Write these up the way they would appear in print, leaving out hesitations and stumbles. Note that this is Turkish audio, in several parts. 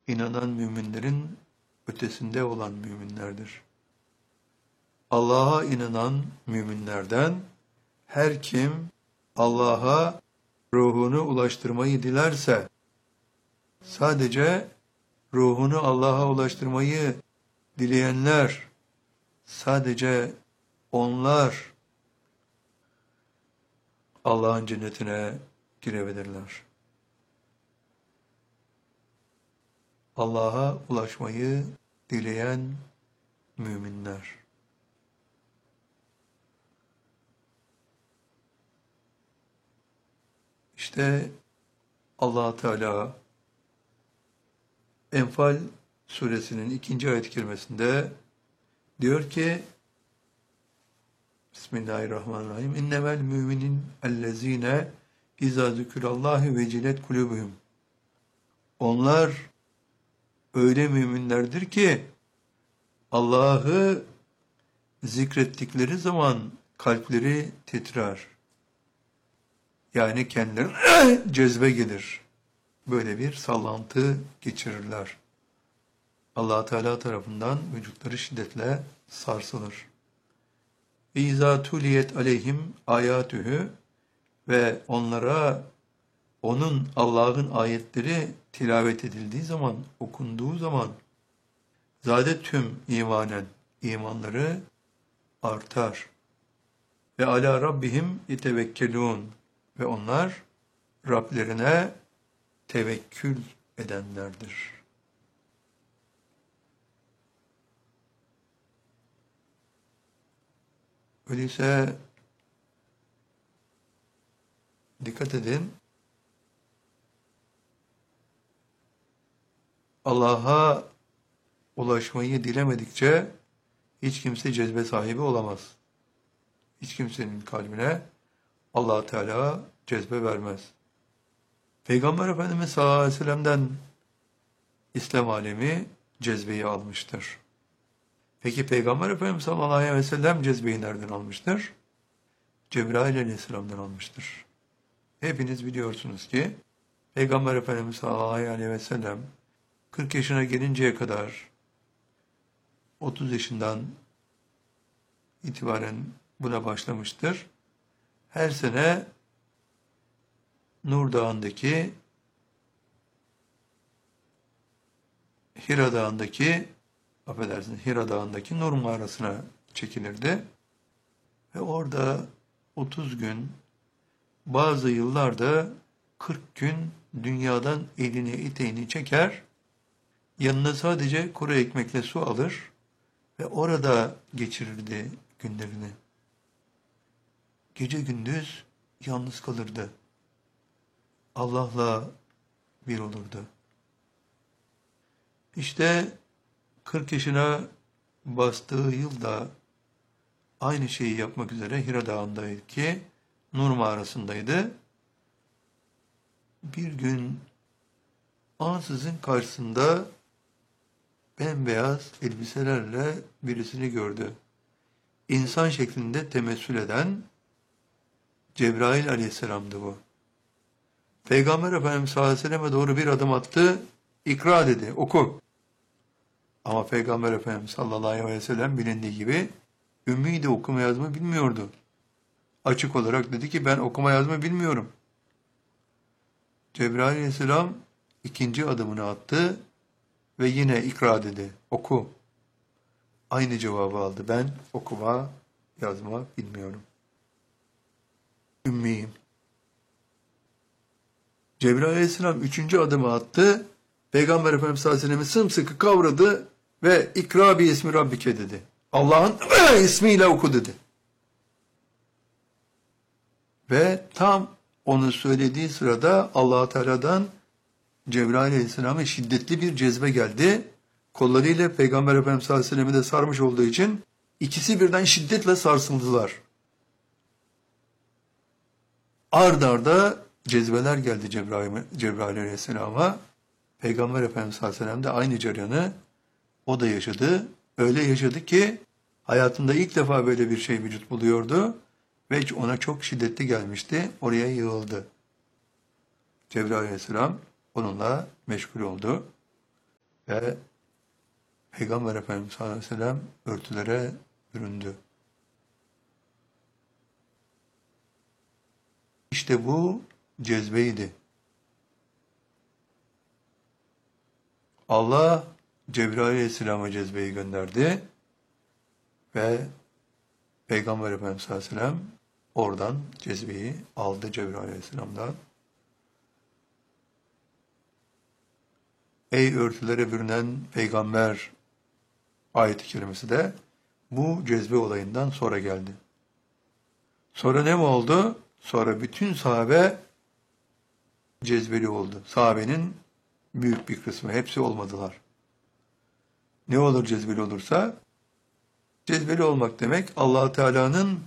inanan müminlerin ötesinde olan müminlerdir. Allah'a inanan müminlerden her kim Allah'a ruhunu ulaştırmayı dilerse, sadece ruhunu Allah'a ulaştırmayı dileyenler, sadece onlar Allah'ın cennetine girebilirler. Allah'a ulaşmayı dileyen müminler. İşte Allah Teala Enfal suresinin 2. ayet-i kerimesinde diyor ki Bismillahirrahmanirrahim. İnnemel müminin ellezine izâ zükürallâhi vecilet kulûbuhum. Onlar öyle müminlerdir ki Allah'ı zikrettikleri zaman kalpleri titrer. Yani kendilerine cezbe gelir. Böyle bir sallantı geçirirler. Allah Teala tarafından vücutları şiddetle sarsılır. İzâ tuliyet aleyhim âyâtühü ve onlara onun Allah'ın ayetleri tilavet edildiği zaman, okunduğu zaman tüm imanen, imanları artar. Ve alâ rabbihim yetevekkelûn ve onlar Rablerine tevekkül edenlerdir. Öyleyse dikkat edin, Allah'a ulaşmayı dilemedikçe hiç kimse cezbe sahibi olamaz. Hiç kimsenin kalbine Allah Teala cezbe vermez. Peygamber Efendimiz sallallahu aleyhi ve sellem'den İslam alemi cezbeyi almıştır. Peki Peygamber Efendimiz sallallahu aleyhi ve sellem cezbeyi nereden almıştır? Cebrail aleyhisselam'dan almıştır. Hepiniz biliyorsunuz ki Peygamber Efendimiz sallallahu aleyhi ve sellem 40 yaşına gelinceye kadar 30 yaşından itibaren buna başlamıştır. Her sene Nur Dağı'ndaki Hira Dağı'ndaki Nur mağarasına çekilirdi. Ve orada 30 gün, bazı yıllarda 40 gün dünyadan elini eteğini çeker, yanına sadece kuru ekmekle su alır ve orada geçirirdi günlerini. Gece gündüz yalnız kalırdı. Allah'la bir olurdu. İşte 40 yaşına bastığı yılda aynı şeyi yapmak üzere Hira Dağı'ndaydı ki Nur mağarasındaydı. Bir gün ansızın karşısında bembeyaz elbiselerle birisini gördü. İnsan şeklinde temessül eden Cebrail aleyhisselam'dı bu. Peygamber Efendimiz sallallahu aleyhi ve selleme doğru bir adım attı, ikra dedi, oku. Ama Peygamber Efendimiz sallallahu aleyhi ve sellem bilindiği gibi ümmiydi, okuma yazma bilmiyordu. Açık olarak dedi ki ben okuma yazma bilmiyorum. Cebrail aleyhisselam ikinci adımını attı ve yine ikra dedi, oku. Aynı cevabı aldı, ben okuma yazma bilmiyorum. Ümmiyim. Cebrail aleyhisselam üçüncü adımı attı. Peygamber Efendimiz sallallahu aleyhi ve sellem'i sımsıkı kavradı ve ikra bi ismi rabbike dedi. Allah'ın ismiyle oku dedi. Ve tam onu söylediği sırada Allah Teala'dan Cebrail aleyhisselama şiddetli bir cezbe geldi. Kollarıyla Peygamber Efendimiz sallallahu aleyhi ve sellem'i de sarmış olduğu için ikisi birden şiddetle sarsıldılar. Ard arda cezbeler geldi Cebrail aleyhisselama. Peygamber Efendimiz sallallahu aleyhi ve sellem de aynı cereyanı o da yaşadı. Öyle yaşadı ki hayatında ilk defa böyle bir şey vücut buluyordu ve ona çok şiddetli gelmişti. Oraya yığıldı. Cebrail aleyhisselam onunla meşgul oldu. ve Peygamber Efendimiz sallallahu aleyhi ve sellem örtülere büründü. İşte bu cezbeydi. Allah Cebrail aleyhisselama cezbeyi gönderdi ve Peygamber Efendimiz sallallahu aleyhi ve sellem oradan cezbeyi aldı Cebrail aleyhisselamdan. Ey örtülere bürünen peygamber ayet-i kerimesi de bu cezbe olayından sonra geldi. Sonra ne mi oldu? Sonra bütün sahabe cezbeli oldu. Sahabenin büyük bir kısmı, hepsi olmadılar. Ne olur cezbeli olursa? Cezbeli olmak demek Allah Teala'nın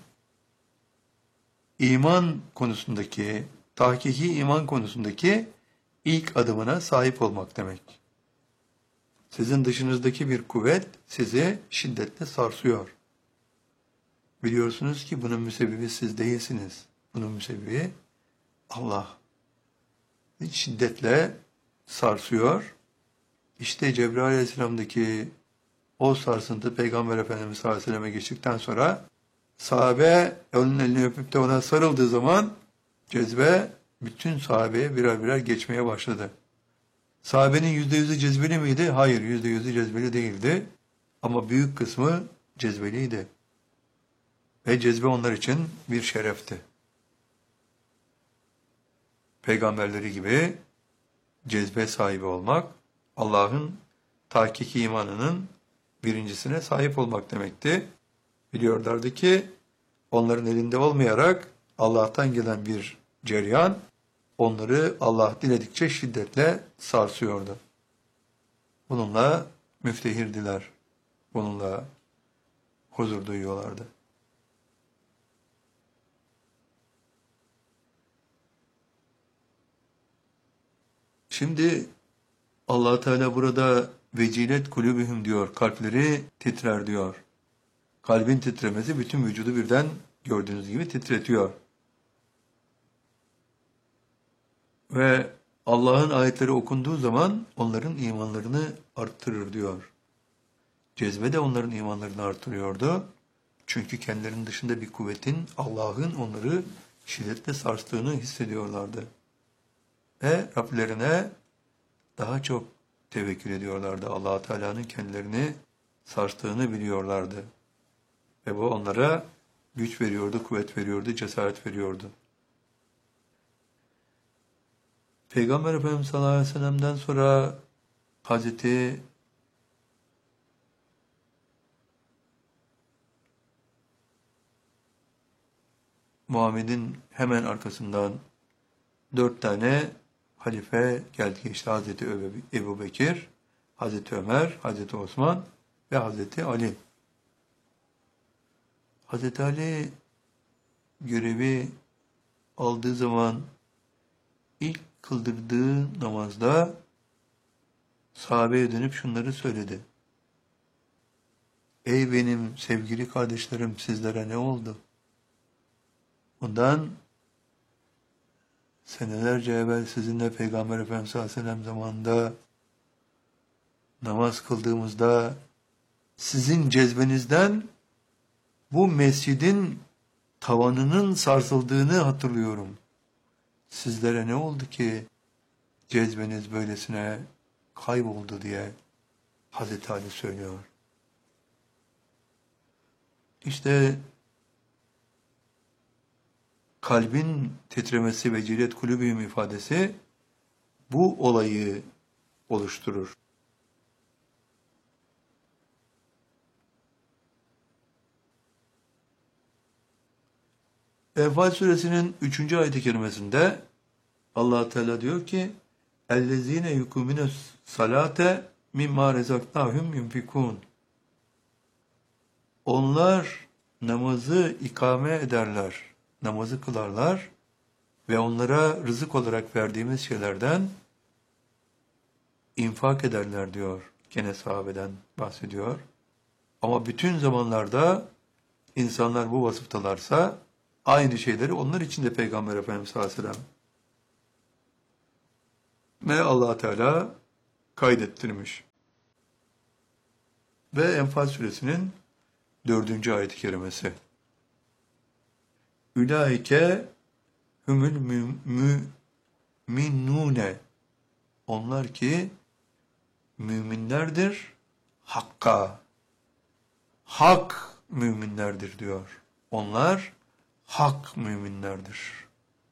iman konusundaki, tahkiki iman konusundaki ilk adımına sahip olmak demek. Sizin dışınızdaki bir kuvvet sizi şiddetle sarsıyor. Biliyorsunuz ki bunun müsebbibi siz değilsiniz. Bunun müsebbibi Allah. Şiddetle sarsıyor. İşte Cebrail aleyhisselam'daki o sarsıntı Peygamber Efendimiz sallallahu aleyhi ve selleme geçtikten sonra sahabe onun elini öpüp de ona sarıldığı zaman cezbe bütün sahabeye birer birer geçmeye başladı. Sahabenin %100'ü cezbeli miydi? Hayır, %100'ü cezbeli değildi. Ama büyük kısmı cezbeliydi. Ve cezbe onlar için bir şerefti. Peygamberleri gibi cezbe sahibi olmak, Allah'ın tahkiki imanının birincisine sahip olmak demekti. Biliyorlardı ki onların elinde olmayarak Allah'tan gelen bir cereyan onları Allah diledikçe şiddetle sarsıyordu. Bununla müftehirdiler. Bununla huzur duyuyorlardı. Şimdi Allah Teala burada vecilet kulübühüm diyor, kalpleri titrer diyor. Kalbin titremesi bütün vücudu birden gördüğünüz gibi titretiyor. Ve Allah'ın ayetleri okunduğu zaman onların imanlarını arttırır diyor. Cezbe de onların imanlarını arttırıyordu. Çünkü kendilerinin dışında bir kuvvetin, Allah'ın onları şiddetle sarstığını hissediyorlardı. Ve Rablerine daha çok tevekkül ediyorlardı. Allah Teala'nın kendilerini sarstığını biliyorlardı. Ve bu onlara güç veriyordu, kuvvet veriyordu, cesaret veriyordu. Peygamber Efendimiz sallallahu aleyhi ve sellem'den sonra Hazreti Muhammed'in hemen arkasından 4 tane halife geldi. İşte Hazreti Ebu Bekir, Hazreti Ömer, Hazreti Osman ve Hazreti Ali. Hazreti Ali görevi aldığı zaman ilk kıldırdığı namazda sahabeye dönüp şunları söyledi. Ey benim sevgili kardeşlerim, sizlere ne oldu? Bundan senelerce evvel sizinle Peygamber Efendimiz sallallahu aleyhi ve sellem zamanında namaz kıldığımızda sizin cezbenizden bu mescidin tavanının sarsıldığını hatırlıyorum. Sizlere ne oldu ki cezbeniz böylesine kayboldu diye Hazreti Ali söylüyor. İşte kalbin titremesi ve cilet kulübühüm ifadesi bu olayı oluşturur. Enfal suresinin 3. ayet-i kerimesinde Allah Teala diyor ki اَلَّذ۪ينَ يُقُمِنَ الصَّلَاةَ مِمَّا رَزَقْنَاهُمْ يُنْفِقُونَ Onlar namazı ikame ederler, namazı kılarlar ve onlara rızık olarak verdiğimiz şeylerden infak ederler diyor. Gene sahabeden bahsediyor. Ama bütün zamanlarda insanlar bu vasıftalarsa aynı şeyleri onlar için de Peygamber Efendimiz sallallahu aleyhi ve sellem ve Allah Teala kaydettirmiş. Ve Enfal suresinin 4. ayet-i kerimesi. Ülaike humul müminune. Onlar ki müminlerdir hakka. Hak müminlerdir diyor. Onlar hak müminlerdir.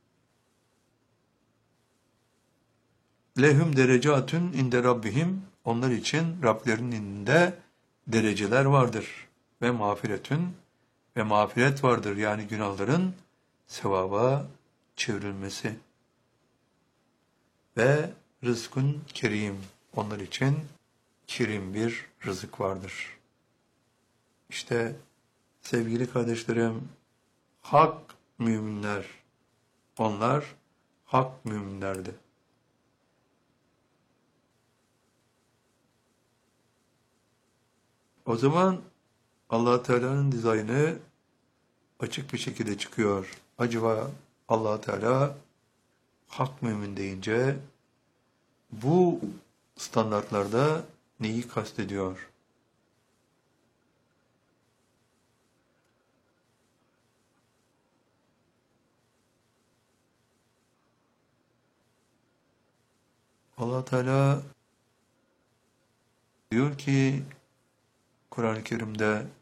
Lehum derecatun inde rabbihim. Onlar için Rablerinin indinde dereceler vardır. Ve mağfiretün ve mağfiret vardır. Yani günahların sevaba çevrilmesi. Ve rızkun kerim. Onlar için kerim bir rızık vardır. İşte sevgili kardeşlerim, hak müminler, onlar hak müminlerdi. O zaman Allah Teala'nın dizaynı açık bir şekilde çıkıyor. Acaba Allah Teala hak mümin deyince bu standartlarda neyi kastediyor? Allah Teala diyor ki Kur'an-ı Kerim'de